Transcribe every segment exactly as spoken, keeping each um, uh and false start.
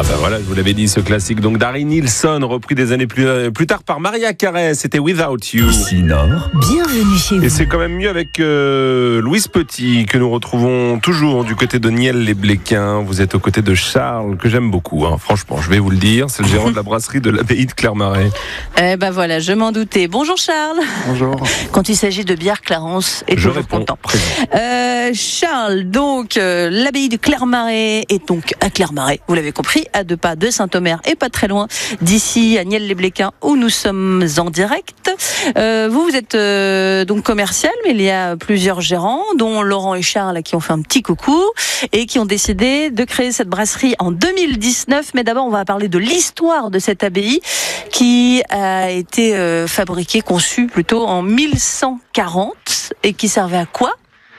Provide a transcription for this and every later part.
Ah ben voilà, je vous l'avais dit, ce classique donc d'Harry Nilsson, repris des années plus, euh, plus tard par Maria Carey, c'était Without You. Ici Nord. Bienvenue chez vous. Et c'est quand même mieux avec euh, Louise Petit, que nous retrouvons toujours du côté de Niel-les-Bléquins. Vous êtes aux côtés de Charles, que j'aime beaucoup, hein. Franchement, je vais vous le dire, c'est le gérant de la brasserie de l'abbaye de Clermarais. Eh ben voilà, je m'en doutais. Bonjour Charles. Bonjour. Quand il s'agit de bière, Clarence est Je toujours réponds content. présent. Euh, Charles, donc euh, l'abbaye de Clermarais est donc à Clermarais, vous l'avez compris, à deux pas de Saint-Omer et pas très loin d'ici, à Niel-les-Bléquins, où nous sommes en direct. Euh, vous, vous êtes euh, donc commercial, mais il y a plusieurs gérants, dont Laurent et Charles, qui ont fait un petit coucou et qui ont décidé de créer cette brasserie en deux mille dix-neuf. Mais d'abord, on va parler de l'histoire de cette abbaye qui a été euh, fabriquée, conçue plutôt en mille cent quarante et qui servait à quoi ?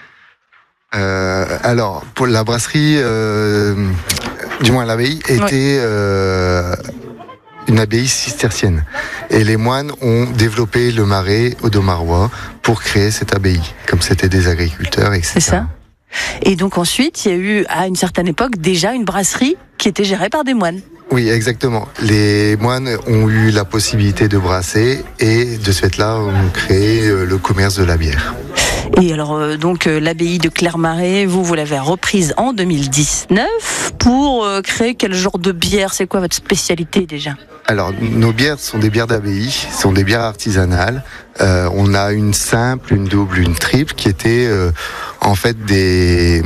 Euh, alors, pour la brasserie, euh, du moins l'abbaye, était euh, une abbaye cistercienne. Et les moines ont développé le marais audomarois pour créer cette abbaye, comme c'était des agriculteurs, et cetera. C'est ça. Et donc ensuite, il y a eu, à une certaine époque, déjà une brasserie qui était gérée par des moines. Oui, exactement. Les moines ont eu la possibilité de brasser et de ce fait-là, ont créé le commerce de la bière. Et alors, euh, donc, euh, l'abbaye de Clermarais, vous, vous l'avez reprise en deux mille dix-neuf pour euh, créer quel genre de bière ? C'est quoi votre spécialité déjà ? Alors, nos bières sont des bières d'abbaye, sont des bières artisanales. Euh, on a une simple, une double, une triple qui étaient euh, en fait des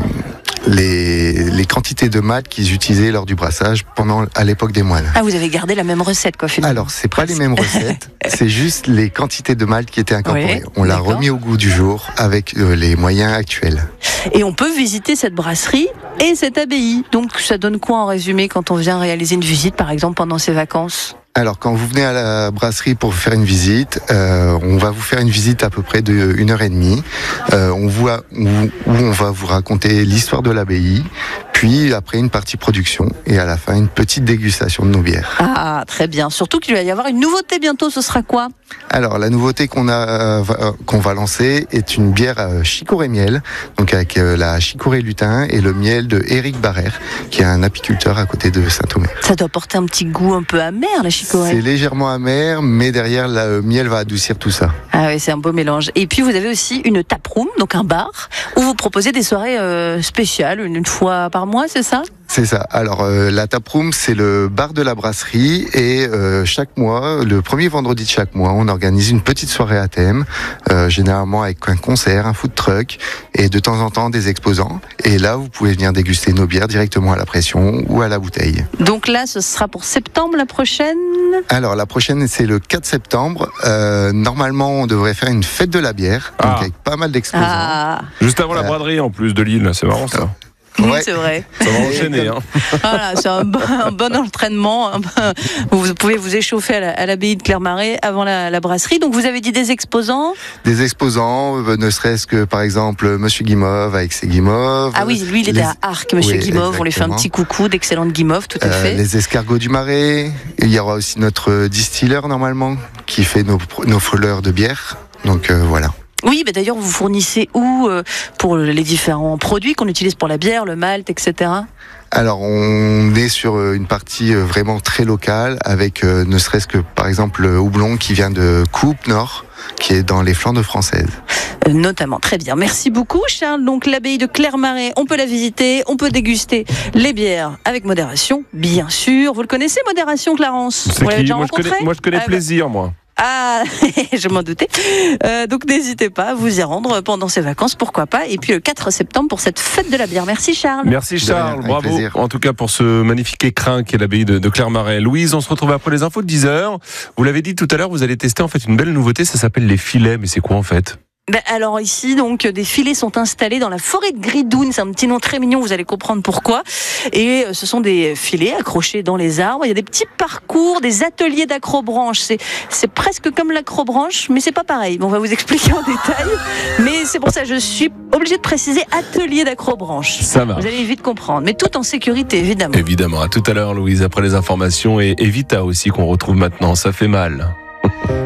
les, les quantités de malt qu'ils utilisaient lors du brassage pendant à l'époque des moines. Ah, vous avez gardé la même recette, quoi, finalement. Alors, c'est pas les mêmes recettes, c'est juste les quantités de malt qui étaient incorporées. Oui, on l'a d'accord. remis au goût du jour avec euh, les moyens actuels. Et on peut visiter cette brasserie et cette abbaye. Donc, ça donne quoi en résumé quand on vient réaliser une visite, par exemple, pendant ses vacances ? Alors, quand vous venez à la brasserie pour faire une visite, euh, on va vous faire une visite à peu près de une heure et demie. Euh, on voit où on va vous raconter l'histoire de l'abbaye, puis après une partie production et à la fin une petite dégustation de nos bières. Ah, très bien. Surtout qu'il va y avoir une nouveauté bientôt. Ce sera quoi ? Alors, la nouveauté qu'on a, euh, qu'on va lancer est une bière euh, chicorée miel, donc avec euh, la chicorée lutin et le miel de Éric Barrère, qui est un apiculteur à côté de Saint-Omer. Ça doit porter un petit goût un peu amer, la chicorée. C'est légèrement amer, mais derrière, le miel va adoucir tout ça. Ah oui, c'est un beau mélange. Et puis, vous avez aussi une taproom, donc un bar, où vous proposez des soirées euh, spéciales, une, une fois par mois, c'est ça ? C'est ça. Alors, euh, la taproom, c'est le bar de la brasserie et euh, chaque mois, le premier vendredi de chaque mois, on organise une petite soirée à thème, euh, généralement avec un concert, un food truck et de temps en temps des exposants. Et là, vous pouvez venir déguster nos bières directement à la pression ou à la bouteille. Donc là, ce sera pour septembre la prochaine ? Alors, la prochaine, c'est le quatre septembre. Euh, normalement, on devrait faire une fête de la bière, donc Ah. avec pas mal d'exposants. Ah, Juste avant la Euh, braderie en plus de Lille, c'est marrant ça. Ouais. c'est vrai. Ça va enchaîner, hein. Voilà, c'est un bon, un bon entraînement. Vous pouvez vous échauffer à, la, à l'abbaye de Clermarais avant la, la brasserie. Donc vous avez dit des exposants. Des exposants, euh, ne serait-ce que par exemple Monsieur Guimauve avec ses guimauves. Ah oui, lui il était Les- à Arques, Monsieur Oui, Guimauve. On lui fait un exactement. petit coucou, d'excellentes guimauves, tout à Euh, fait. les escargots du Marais. Il y aura aussi notre distilleur normalement qui fait nos, nos fleurs de bière. Donc euh, voilà. Oui, mais d'ailleurs vous fournissez où euh, pour les différents produits qu'on utilise pour la bière, le malt, et cetera. Alors on est sur euh, une partie euh, vraiment très locale avec euh, ne serait-ce que par exemple le houblon qui vient de Coupe Nord, qui est dans les Flandres françaises. Euh, notamment, très bien. Merci beaucoup Charles. Donc l'abbaye de Clermarais, on peut la visiter, on peut déguster les bières avec modération, bien sûr. Vous le connaissez, modération, Clarence ? C'est Vous l'avez qui déjà moi je, rencontré ? connais, moi, je connais Ah, bah, plaisir, moi. Ah, je m'en doutais. Euh, donc n'hésitez pas à vous y rendre pendant ces vacances, pourquoi pas. Et puis le quatre septembre pour cette fête de la bière. Merci Charles. Merci Charles, avec bravo. plaisir. En tout cas pour ce magnifique écrin qui est l'abbaye de, de Clermarais. Louise, on se retrouve après les infos de dix heures. Vous l'avez dit tout à l'heure, vous allez tester en fait une belle nouveauté, ça s'appelle les filets. Mais c'est quoi en fait ? Ben alors ici, donc, des filets sont installés dans la forêt de Gridoun. C'est un petit nom très mignon, vous allez comprendre pourquoi. Et ce sont des filets accrochés dans les arbres. Il y a des petits parcours, des ateliers d'acrobranche. C'est, c'est presque comme l'acrobranche, mais c'est pas pareil. Bon, on va vous expliquer en détail. Mais c'est pour ça que je suis obligée de préciser atelier d'acrobranche. Ça marche. Vous allez vite comprendre, mais tout en sécurité, évidemment. Évidemment, à tout à l'heure Louise, après les informations et Evita aussi qu'on retrouve maintenant, ça fait mal.